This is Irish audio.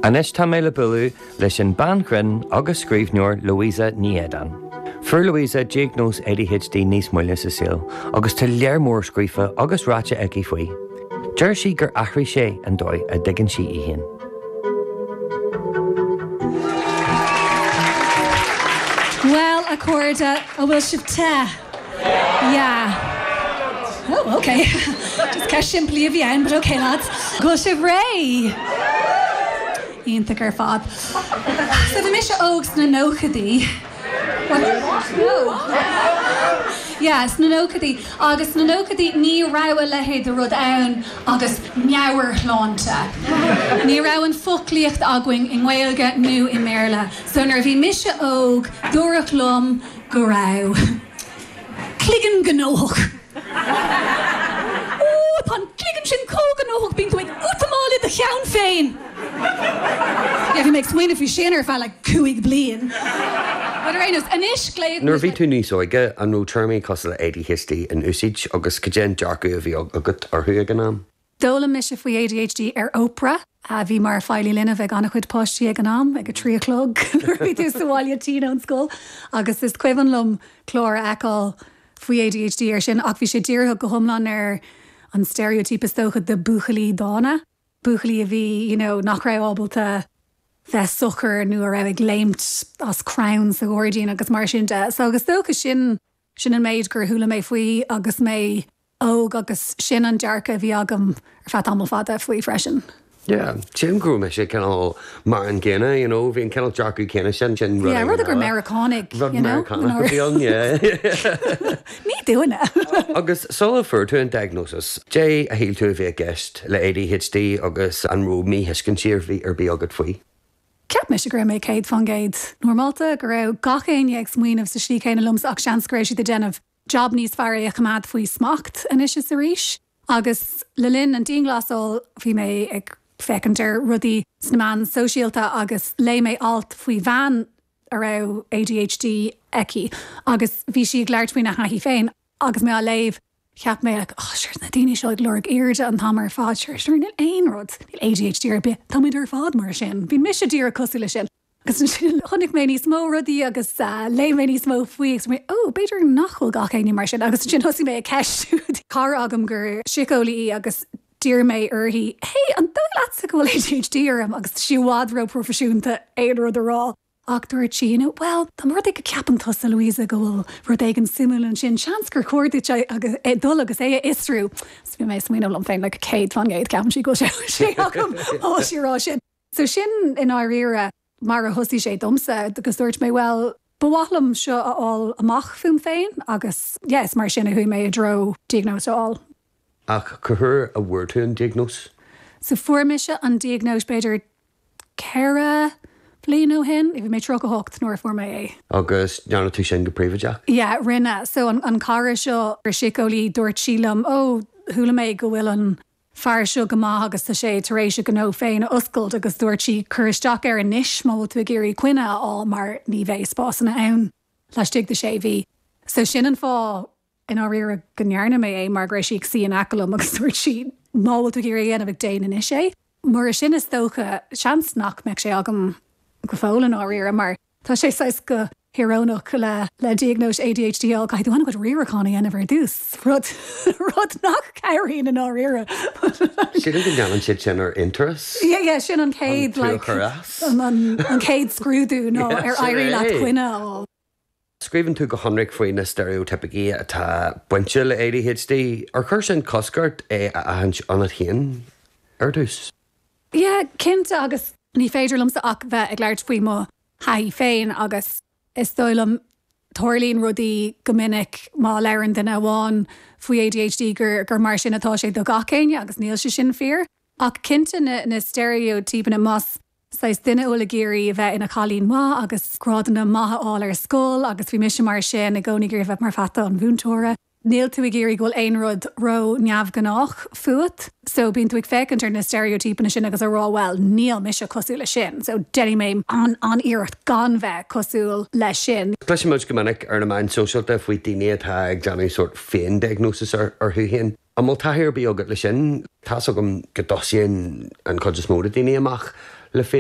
Anis tá méile buú leis an banchrin agus scríbneoir Louisa Niedan. Fur Louisa diagnós ADHD níos muile sa síl, agus tá léarmór scrífa agus ráte ag í faoi. Deir sí gur achraí sé an dóid a digann sí í hén. Well, accorda, a bhfuil sib te. Yeah. Oh, okay. Just ceist simply a bhíon, but okay, lads. Go sib ré. Ionta gur fad. So bhí mis ógs na nóchadaí. Yes, na nóchadaí. Agus na nóchadaí ní raibh lehéad a rud ann agus meabhar lánta. Ní raibh an foclíocht aghaing in Gaeilge nó i Méarla. So nar bhí mis óg dúrach lom go raibh. Cligan gnóch. Pan cligan sin cóganóch bín goig útamála de cheann féin. Yeah, if you make swing if you shin or if I like cúig blian. But Reynolds, anish glade. Nor ví tú níos oige an nó termí cos le ADHD an úsid agus céan dearcu a bhí agat orthu gan am. Dóla mis if we ADHD Oprah. A bhí mar fáilí linna bheith anna chuid postí ag an am ag a 3 o'clock. Bhí tú sa bháile tína an scóil. Agus is cuivan lom chlór eáil faoi ADHD ar sin ach bhí sé díortha go thomlan ar an stereotype is tócha de buchalí dána. Buchalí a bhí, nach raibh ábalta bheith suchar nó a raibh léimt as crowns a gcóirdín agus mar sin de. So agus tócha sin an méid gur thula mé faoi agus mé óg agus sin an dearca bhí agam ar fat aml fada faoi freisin. Yeah, sin grú me sé cenál mar an ggéine, bhíon cenál dearcu céine sin rud. Yeah, rud a gur Americanig, Rud Americanig, Ní dúna. Agus sola fur tú an diagnosis, Jay a híl tú a bheith gist le ADHD agus an rú mí hiscin siar bhí ar bí agad faoi. Ceap me sé gur mé céad fan géid. Normalta gur raibh gachéine ag smuoinmh sa slí céine lums ach seanscréis si de déanamh job níos fearra a chumad faoi smacht inis is a ríis. Agus le linn an dínglasol bhí mé ag fecantar rudí snaman sosialta agus lei mé alt faoi bhean a raibh ADHD eci. Agus bhí si gglairtmí na haithí féin agus mé a léibh cheap mé ag, sure, na daine seo ag lorg irde an tamar fád, sure, níl aon rud. Níl ADHD ar bit, tamid ar fád mar sin. Bhí mis a dír a cosú le sin. Agus chunig mé níos mó rudí agus lei mé níos mó faoi agus mé, beidir nachhol gachéine mar sin. Agus sin hosí mé a ceistú. Car agam gur sicolaí agus dír mé urhí, hey, an dó leat sa gohfuil ADHD arm agus si wádro profisiúnta éon rud a rá. Ach dúir sí, well, tá mar ag go ceapan tosa Louisa go bhfuil rud ag an simúlan sin seans gur chuirdaid agus dul agus é isrú. So bhí mé smaoinm lom féin le céad fan géad ceapan sí go sé agam sírá sin. So sin in áíire mar a thusí sé domsa agus dúirt mé well bhhalam seo aáil amach fum féin agus yes mar sin a hui mé a dro diagnós aáil. Ach chuthir a bhfuir tú an diagnós? So fuairmise an diagnós beidir Cara Blino hen, if you made truck a hocht nor for me. Agus Jana tú sin go príomhaideach? Yeah, rinne. So an cara seo ar sicolaí dúirt sílam, thula mé go bhfuil an fear seo go maith agus tá sé tar éis go nó féin oscailt agus dúirt sí chuiristeach ar an níis má tú géirí cuine á mar ní bheith spásanna ann leistigh de sé bhí. So sin an fá in áíire gnearna mé mar gréis sí sí an acalum agus dúirt sí má tú géirí dhéanamh déanaan is sé. Mar sin is tócha seans nach meid sé agam go fólan áíire mar tá sé sais go hirónach le diagnós ADHD á gaiid dúna go riaracána anamh dús rud nach cairín an áíire. Sin an ganan siad sin ar interest? Yeah, sin an céad an céad scrúdú nó ar airí le cuine á. Scríbann tú go honric faoin na stereotypicí atá buinte le ADHD ar chuir sin cosgart é a haint anad chéan ar dús? Yeah, cinnte agus ní féidir lumsa ach bheith ag leirt faoi mo haí féin agus is dóilm tórlín rudí go minic má leirann den bháin faoi ADHD gur mar sin atá sé do gacéine agus níl se sin fear. Ach cinnte na stereotypan na mas sais duine óla géirí a bheith ina chalín má agus grádanna maithe áil ar scóil agus bhí mis mar sin na gcónaí gur bheith mar fata an bhúntóra. Níl tú géirí ghfuil aon rud ro neamh gannách fuat, so bíonn tú ag fecantar na stereotypan sin agus a rá well níl mis a cosú le sin, so déirí mé an iirecht gan bheith cosúil le sin. Pleisi muid go minic ar na main socialta faoi daine atá ag deanú sort féin diagnosis ar thuhéin. Am má taithir bí agad le sin, tá agam go dosíonn an chuid is móda daine amach le